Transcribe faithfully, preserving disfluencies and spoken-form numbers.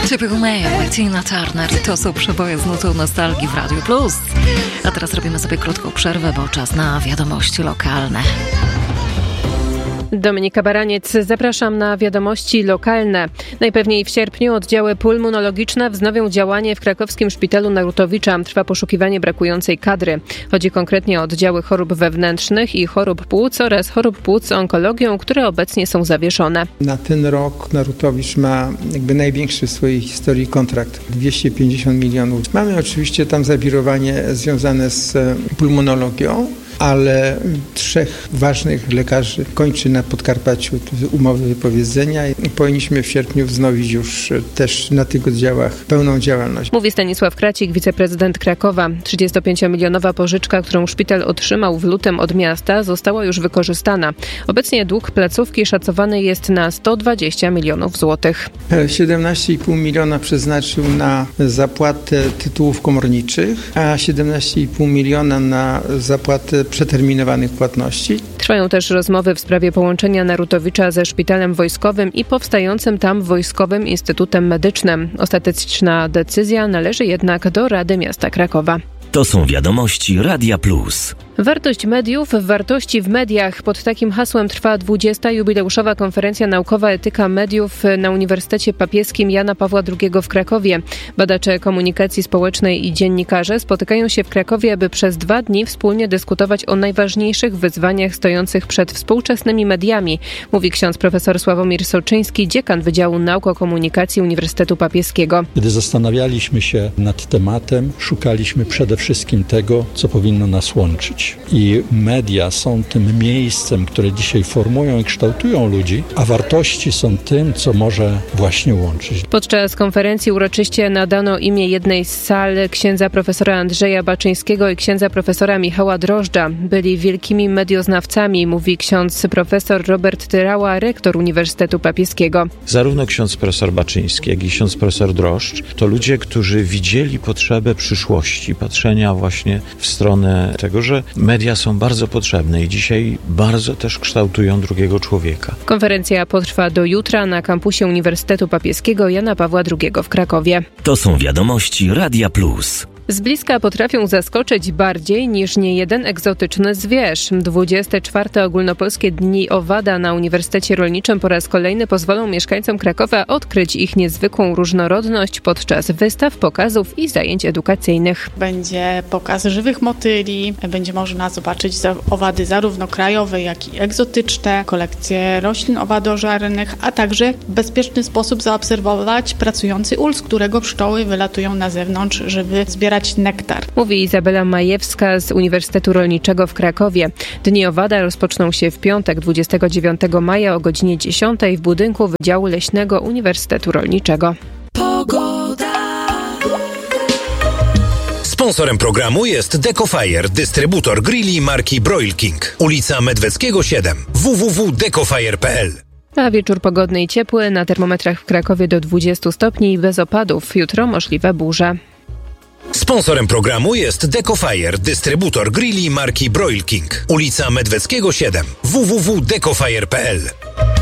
Typical Male, Tina Turner. To są przeboje z nutą nostalgii w Radiu Plus. A teraz robimy sobie krótką przerwę, bo czas na wiadomości lokalne. Dominika Baraniec, zapraszam na wiadomości lokalne. Najpewniej w sierpniu oddziały pulmonologiczne wznowią działanie w krakowskim szpitalu Narutowicza. Trwa poszukiwanie brakującej kadry. Chodzi konkretnie o oddziały chorób wewnętrznych i chorób płuc oraz chorób płuc z onkologią, które obecnie są zawieszone. Na ten rok Narutowicz ma jakby największy w swojej historii kontrakt, dwieście pięćdziesiąt milionów. Mamy oczywiście tam zawirowanie związane z pulmonologią, ale trzech ważnych lekarzy kończy na Podkarpaciu umowy wypowiedzenia i powinniśmy w sierpniu wznowić już też na tych oddziałach pełną działalność. Mówi Stanisław Kracik, wiceprezydent Krakowa. trzydziestopięciomilionowa pożyczka, którą szpital otrzymał w lutym od miasta, została już wykorzystana. Obecnie dług placówki szacowany jest na sto dwadzieścia milionów złotych. siedemnaście i pół miliona przeznaczył na zapłatę tytułów komorniczych, a siedemnaście i pół miliona na zapłatę przeterminowanych płatności. Trwają też rozmowy w sprawie połączenia Narutowicza ze szpitalem wojskowym i powstającym tam Wojskowym Instytutem Medycznym. Ostateczna decyzja należy jednak do Rady Miasta Krakowa. To są wiadomości Radia Plus. Wartość mediów w wartości w mediach. Pod takim hasłem trwa dwudziesta jubileuszowa konferencja naukowa Etyka Mediów na Uniwersytecie Papieskim Jana Pawła drugiego w Krakowie. Badacze komunikacji społecznej i dziennikarze spotykają się w Krakowie, aby przez dwa dni wspólnie dyskutować o najważniejszych wyzwaniach stojących przed współczesnymi mediami, mówi ksiądz profesor Sławomir Soczyński, dziekan Wydziału Nauk o Komunikacji Uniwersytetu Papieskiego. Gdy zastanawialiśmy się nad tematem, szukaliśmy przede wszystkim tego, co powinno nas łączyć. I media są tym miejscem, które dzisiaj formują i kształtują ludzi, a wartości są tym, co może właśnie łączyć. Podczas konferencji uroczyście nadano imię jednej z sal księdza profesora Andrzeja Baczyńskiego i księdza profesora Michała Drożdża. Byli wielkimi medioznawcami, mówi ksiądz profesor Robert Tyrała, rektor Uniwersytetu Papieskiego. Zarówno ksiądz profesor Baczyński, jak i ksiądz profesor Drożdż to ludzie, którzy widzieli potrzebę przyszłości, patrzenia właśnie w stronę tego, że media są bardzo potrzebne i dzisiaj bardzo też kształtują drugiego człowieka. Konferencja potrwa do jutra na kampusie Uniwersytetu Papieskiego Jana Pawła drugiego w Krakowie. To są wiadomości Radia Plus. Z bliska potrafią zaskoczyć bardziej niż niejeden egzotyczny zwierz. dwudzieste czwarte Ogólnopolskie Dni Owada na Uniwersytecie Rolniczym po raz kolejny pozwolą mieszkańcom Krakowa odkryć ich niezwykłą różnorodność podczas wystaw, pokazów i zajęć edukacyjnych. Będzie pokaz żywych motyli, będzie można zobaczyć owady zarówno krajowe, jak i egzotyczne, kolekcje roślin owadożernych, a także w bezpieczny sposób zaobserwować pracujący ul, z którego pszczoły wylatują na zewnątrz, żeby zbierać nektar. Mówi Izabela Majewska z Uniwersytetu Rolniczego w Krakowie. Dni Owada rozpoczną się w piątek, dwudziestego dziewiątego maja o godzinie dziesiątej w budynku Wydziału Leśnego Uniwersytetu Rolniczego. Pogoda. Sponsorem programu jest Decofire, dystrybutor grilli marki Broil King. Ulica Medweckiego siedem. w w w kropka decofire kropka p l. A wieczór pogodny i ciepły, na termometrach w Krakowie do dwudziestu stopni i bez opadów. Jutro możliwe burze. Sponsorem programu jest Decofire, dystrybutor grilli marki Broil King. Ulica Medweckiego siedem. w w w kropka decofire kropka p l.